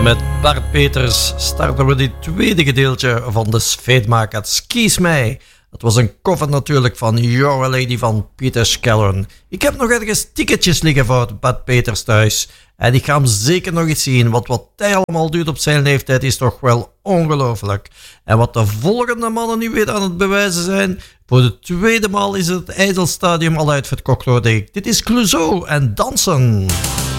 Met Bart Peters starten we dit tweede gedeelte van de Sfeetmakers. Kies mij. Het was een cover natuurlijk van You're a Lady van Peter Skellern. Ik heb nog ergens ticketjes liggen voor Bart Peters thuis. En ik ga hem zeker nog eens zien, want wat hij allemaal doet op zijn leeftijd is toch wel ongelooflijk. En wat de volgende mannen nu weer aan het bewijzen zijn, voor de tweede maal is het IJsselstadium al uitverkocht, hoorde ik. Dit is Clouseau en Dansen.